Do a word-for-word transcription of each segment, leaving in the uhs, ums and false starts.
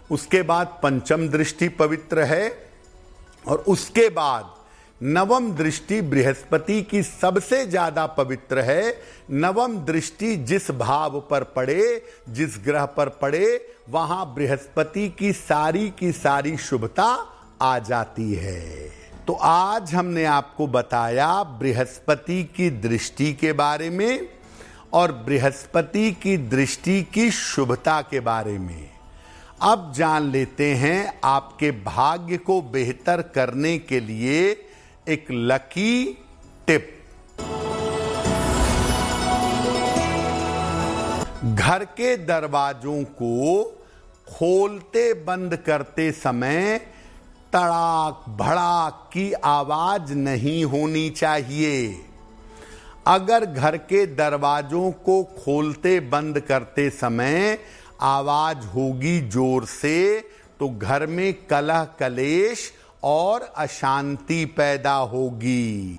उसके बाद पंचम दृष्टि पवित्र है और उसके बाद नवम दृष्टि बृहस्पति की सबसे ज्यादा पवित्र है। नवम दृष्टि जिस भाव पर पड़े, जिस ग्रह पर पड़े, वहां बृहस्पति की सारी की सारी शुभता आ जाती है। तो आज हमने आपको बताया बृहस्पति की दृष्टि के बारे में और बृहस्पति की दृष्टि की शुभता के बारे में। अब जान लेते हैं आपके भाग्य को बेहतर करने के लिए एक लकी टिप। घर के दरवाजों को खोलते बंद करते समय तड़ाक भड़ाक की आवाज नहीं होनी चाहिए। अगर घर के दरवाजों को खोलते बंद करते समय आवाज होगी जोर से तो घर में कलह कलेश और अशांति पैदा होगी।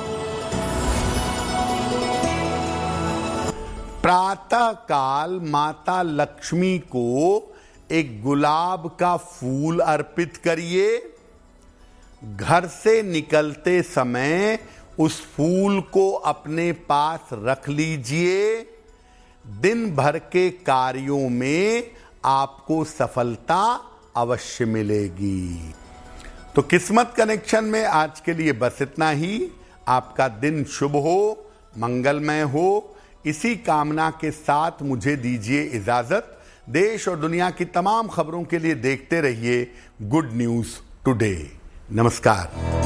प्रातः काल माता लक्ष्मी को एक गुलाब का फूल अर्पित करिए। घर से निकलते समय उस फूल को अपने पास रख लीजिए। दिन भर के कार्यों में आपको सफलता अवश्य मिलेगी। तो किस्मत कनेक्शन में आज के लिए बस इतना ही। आपका दिन शुभ हो, मंगलमय हो, इसी कामना के साथ मुझे दीजिए इजाजत। देश और दुनिया की तमाम खबरों के लिए देखते रहिए गुड न्यूज टुडे। नमस्कार।